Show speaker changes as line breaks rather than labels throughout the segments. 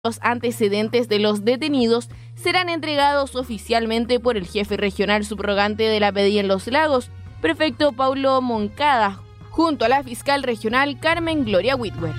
Los antecedentes de los detenidos serán entregados oficialmente por el jefe regional subrogante de la PDI en Los Lagos, prefecto Paulo Moncada, junto a la fiscal regional Carmen Gloria Whitwer.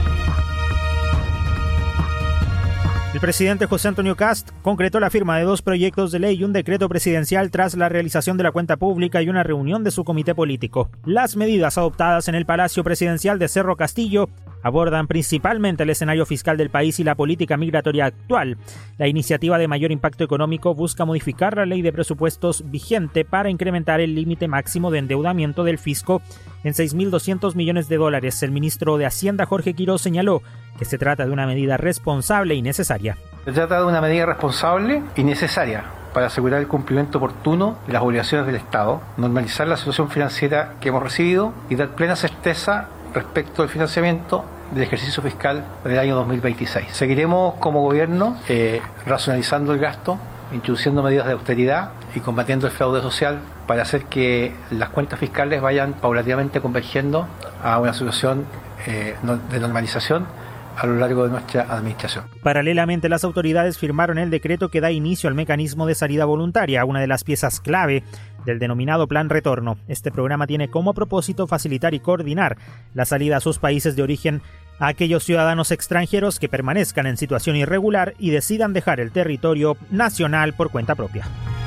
El presidente José Antonio Kast concretó la firma de 2 proyectos de ley y un decreto presidencial tras la realización de la cuenta pública y una reunión de su comité político. Las medidas adoptadas en el Palacio Presidencial de Cerro Castillo abordan principalmente el escenario fiscal del país y la política migratoria actual. La iniciativa de mayor impacto económico busca modificar la ley de presupuestos vigente para incrementar el límite máximo de endeudamiento del fisco en $6.200 millones. El ministro de Hacienda, Jorge Quiroz, señaló que se trata de una medida responsable y necesaria.
Se trata de una medida responsable y necesaria para asegurar el cumplimiento oportuno de las obligaciones del Estado, normalizar la situación financiera que hemos recibido y dar plena certeza respecto al financiamiento del ejercicio fiscal del año 2026. Seguiremos como gobierno racionalizando el gasto, introduciendo medidas de austeridad y combatiendo el fraude social para hacer que las cuentas fiscales vayan paulatinamente convergiendo a una situación de normalización a lo largo de nuestra administración.
Paralelamente, las autoridades firmaron el decreto que da inicio al mecanismo de salida voluntaria, una de las piezas clave del denominado Plan Retorno. Este programa tiene como propósito facilitar y coordinar la salida a sus países de origen a aquellos ciudadanos extranjeros que permanezcan en situación irregular y decidan dejar el territorio nacional por cuenta propia.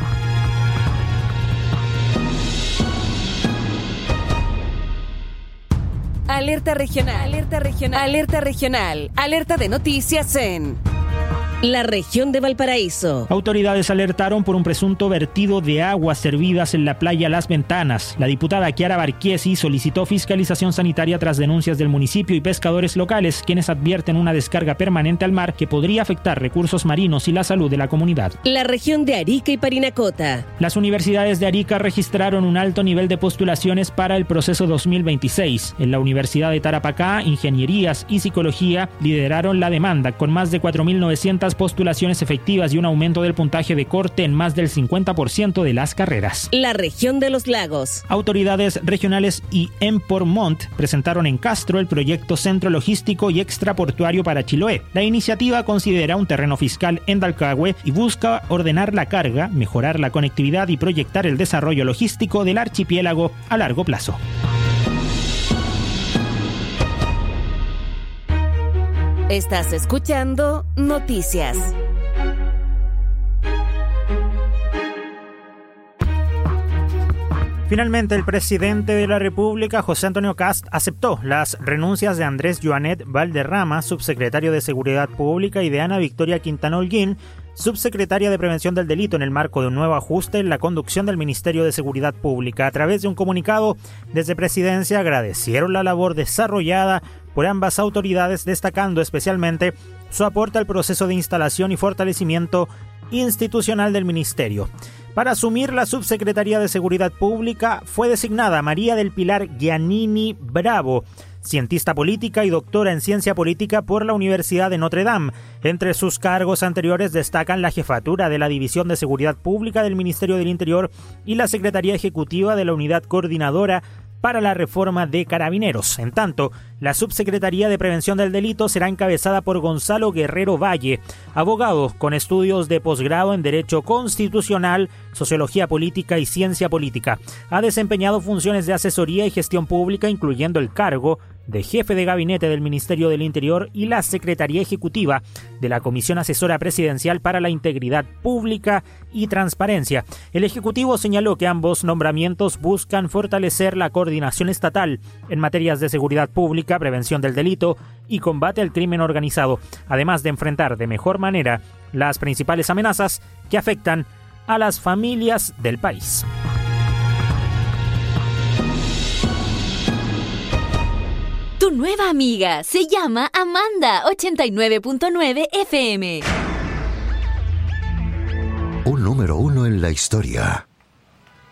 Alerta regional, alerta regional, alerta regional, alerta de noticias en la región de Valparaíso.
Autoridades alertaron por un presunto vertido de aguas servidas en la playa Las Ventanas. La diputada Kiara Barquiesi solicitó fiscalización sanitaria tras denuncias del municipio y pescadores locales, quienes advierten una descarga permanente al mar que podría afectar recursos marinos y la salud de la comunidad.
La región de Arica y Parinacota.
Las universidades de Arica registraron un alto nivel de postulaciones para el proceso 2026. En la Universidad de Tarapacá, Ingenierías y Psicología lideraron la demanda, con más de 4.900 postulaciones efectivas y un aumento del puntaje de corte en más del 50% de las carreras.
La región de Los Lagos.
Autoridades regionales y Empormont presentaron en Castro el proyecto Centro Logístico y Extraportuario para Chiloé. La iniciativa considera un terreno fiscal en Dalcahue y busca ordenar la carga, mejorar la conectividad y proyectar el desarrollo logístico del archipiélago a largo plazo.
Estás escuchando Noticias.
Finalmente, el presidente de la República, José Antonio Kast, aceptó las renuncias de Andrés Joanet Valderrama, subsecretario de Seguridad Pública, y de Ana Victoria Quintana Holguín, subsecretaria de Prevención del Delito, en el marco de un nuevo ajuste en la conducción del Ministerio de Seguridad Pública. A través de un comunicado, desde Presidencia agradecieron la labor desarrollada por ambas autoridades, destacando especialmente su aporte al proceso de instalación y fortalecimiento institucional del Ministerio. Para asumir la Subsecretaría de Seguridad Pública fue designada María del Pilar Giannini Bravo, cientista política y doctora en ciencia política por la Universidad de Notre Dame. Entre sus cargos anteriores destacan la jefatura de la División de Seguridad Pública del Ministerio del Interior y la Secretaría Ejecutiva de la Unidad Coordinadora para la Reforma de Carabineros. En tanto, la Subsecretaría de Prevención del Delito será encabezada por Gonzalo Guerrero Valle, abogado con estudios de posgrado en Derecho Constitucional, Sociología Política y Ciencia Política. Ha desempeñado funciones de asesoría y gestión pública, incluyendo el cargo de jefe de gabinete del Ministerio del Interior y la Secretaría Ejecutiva de la Comisión Asesora Presidencial para la Integridad Pública y Transparencia. El Ejecutivo señaló que ambos nombramientos buscan fortalecer la coordinación estatal en materias de seguridad pública, prevención del delito y combate al crimen organizado, además de enfrentar de mejor manera las principales amenazas que afectan a las familias del país.
Tu nueva amiga se llama Amanda, 89.9 FM.
Un número 1 en la historia.